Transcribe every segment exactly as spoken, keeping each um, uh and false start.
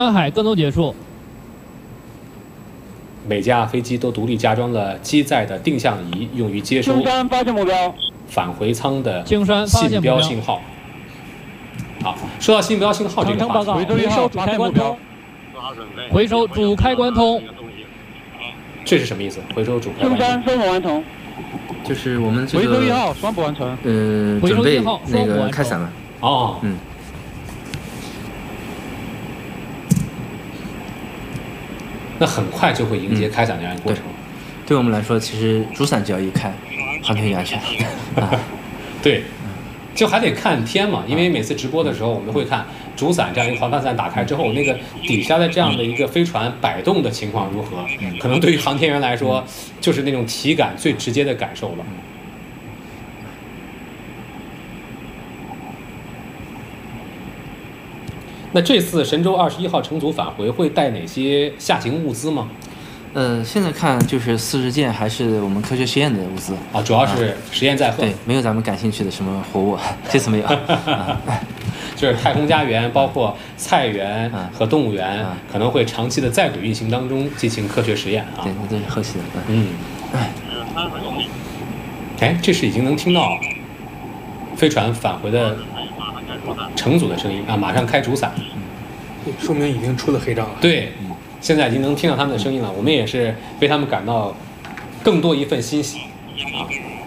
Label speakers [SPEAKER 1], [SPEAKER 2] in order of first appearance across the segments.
[SPEAKER 1] 山海跟踪结束。
[SPEAKER 2] 每架飞机都独立加装了机载的定向仪，用于接收
[SPEAKER 3] 青山发现目标，
[SPEAKER 2] 返回舱的
[SPEAKER 1] 青山发现
[SPEAKER 2] 信
[SPEAKER 1] 目标
[SPEAKER 2] 标信号。好，说到信标信号这个话题，
[SPEAKER 1] 长城报告，
[SPEAKER 3] 回收一号
[SPEAKER 1] 回收主开关通，回收主开关通。
[SPEAKER 2] 这是什么意思？回收主开关
[SPEAKER 3] 青山
[SPEAKER 2] 通。
[SPEAKER 3] 生活完成，
[SPEAKER 4] 就是我们这
[SPEAKER 3] 回收一
[SPEAKER 4] 个
[SPEAKER 3] 号双补完成，
[SPEAKER 4] 呃准备
[SPEAKER 1] 回收一号
[SPEAKER 4] 那个
[SPEAKER 1] 双补完成
[SPEAKER 4] 开伞了。
[SPEAKER 2] 哦，
[SPEAKER 4] 嗯，
[SPEAKER 2] 那很快就会迎接开伞的这样一个过程。
[SPEAKER 4] 对我们来说，其实主伞只要一开，航天员安全。啊，
[SPEAKER 2] 对，就还得看天嘛，因为每次直播的时候，我们会看主伞这样一个环帆伞打开之后，那个底下的这样的一个飞船摆动的情况如何，可能对于航天员来说，就是那种体感最直接的感受了。那这次神舟二十一号乘组返回会带哪些下行物资吗？
[SPEAKER 4] 呃，现在看就是四十件还是我们科学实验的物资
[SPEAKER 2] 啊，主要是实验载荷，
[SPEAKER 4] 对，没有咱们感兴趣的什么活物，这次没有。啊
[SPEAKER 2] 就是太空家园，包括菜园和动物园，
[SPEAKER 4] 啊
[SPEAKER 2] 可能会长期的在轨运行当中进行科学实验啊。
[SPEAKER 4] 对，那都是后期的。
[SPEAKER 2] 嗯，哎，这是已经能听到飞船返回的乘组的声音啊，马上开主伞。
[SPEAKER 5] 说明已经出了黑障了。
[SPEAKER 2] 对，现在已经能听到他们的声音了，我们也是为他们感到更多一份欣喜啊。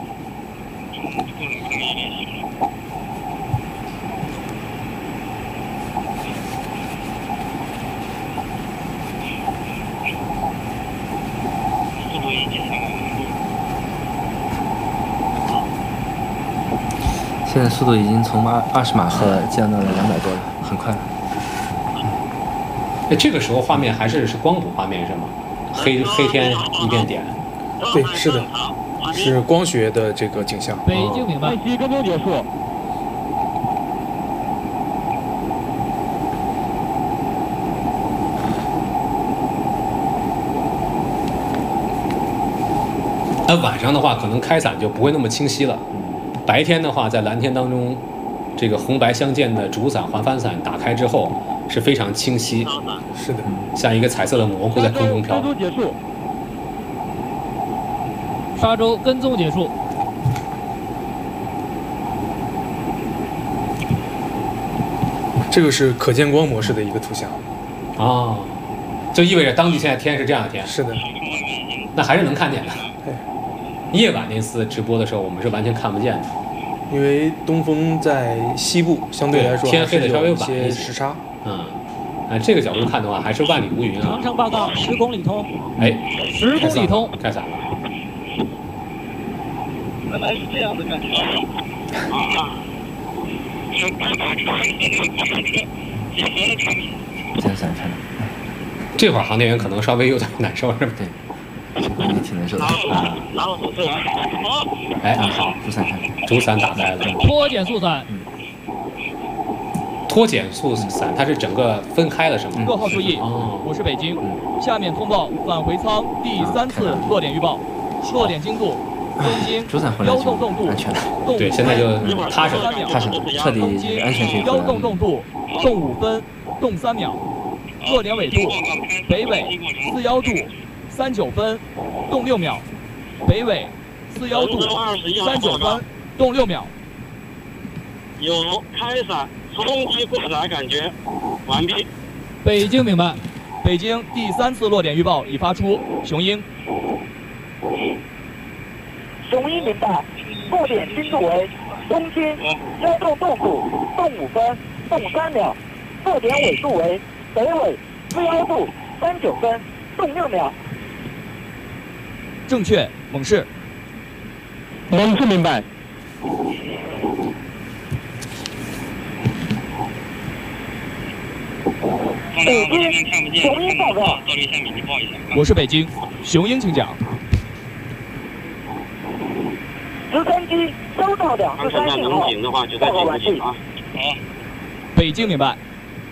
[SPEAKER 4] 现在速度已经从二二十马赫降到了两百多了，很快了。
[SPEAKER 2] 哎，这个时候画面还是是光谱画面是吗？黑黑天一片点。
[SPEAKER 5] 对，是的，是光学的这个景象。
[SPEAKER 1] 北京明白
[SPEAKER 3] 飞。机跟踪结束，
[SPEAKER 2] 那晚上的话，可能开伞就不会那么清晰了。白天的话，在蓝天当中，这个红白相间的主伞、环帆伞打开之后是非常清晰，
[SPEAKER 5] 是的，
[SPEAKER 2] 像一个彩色的蘑菇在空中飘
[SPEAKER 3] 跟。踪结束，
[SPEAKER 1] 沙洲跟踪结束。
[SPEAKER 5] 这个是可见光模式的一个图像。
[SPEAKER 2] 哦，就意味着当地现在天是这样的天，
[SPEAKER 5] 是的，
[SPEAKER 2] 那还是能看见的。
[SPEAKER 5] 对，
[SPEAKER 2] 夜晚那次直播的时候，我们是完全看不见的。
[SPEAKER 5] 因为东风在西部，相对来说
[SPEAKER 2] 天黑的稍微晚
[SPEAKER 5] 还是有
[SPEAKER 2] 一些
[SPEAKER 5] 一些时差。
[SPEAKER 2] 嗯，按这个角度看的话，还是万里无云啊
[SPEAKER 1] 长。城报告，十公里通。
[SPEAKER 2] 哎，
[SPEAKER 1] 十公里通。
[SPEAKER 2] 开伞了。
[SPEAKER 3] 原来是这样的感觉。
[SPEAKER 4] 降伞看到，
[SPEAKER 2] 这会儿航天员可能稍微有点难受，是吧？
[SPEAKER 4] 对，也挺难受的。啊，
[SPEAKER 3] 拿我手势，好，
[SPEAKER 2] 哎，好，
[SPEAKER 4] 主伞看到，
[SPEAKER 2] 主伞打开了。
[SPEAKER 1] 脱减速伞。
[SPEAKER 2] 脱减速伞它是整个分开了是吗？
[SPEAKER 1] 各号注意，
[SPEAKER 2] 哦，
[SPEAKER 1] 我是北京。下面通报返回舱第三次落点预报，落点精度。东经
[SPEAKER 4] 主伞回来就
[SPEAKER 1] 幺洞洞度，
[SPEAKER 4] 安全了。
[SPEAKER 1] 动
[SPEAKER 2] 对，现在就踏实了。
[SPEAKER 4] 踏实了，彻底
[SPEAKER 1] 东经
[SPEAKER 4] 安全性回
[SPEAKER 1] 幺
[SPEAKER 4] 来了。
[SPEAKER 1] 洞洞度，动五分，动三秒，落点纬度，北纬四幺度，三九分，动六秒，北纬四幺度，三九分，动六秒。
[SPEAKER 3] 有开伞冲击过来感觉，完毕。
[SPEAKER 1] 北京明白。北京第三次落点预报已发出，雄鹰。
[SPEAKER 6] 雄鹰明白，落点精度为东经幺洞洞度，动五分，动三秒，落点纬度为北纬四幺度，三九分，动六秒。
[SPEAKER 1] 正确，猛士。
[SPEAKER 3] 猛士明白。
[SPEAKER 6] 北京雄鹰报告。
[SPEAKER 1] 我是北京，雄鹰请讲。
[SPEAKER 6] 直升机收到两次三信号，报告完毕。
[SPEAKER 1] 北京明白。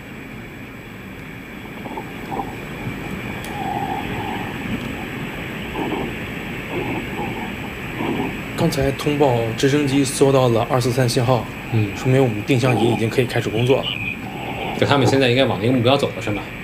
[SPEAKER 5] 刚才通报直升机收到了二四三信号，
[SPEAKER 2] 嗯，
[SPEAKER 5] 说明我们定向仪已经可以开始工作了。
[SPEAKER 2] 就他们现在应该往那个目标走了，是吧？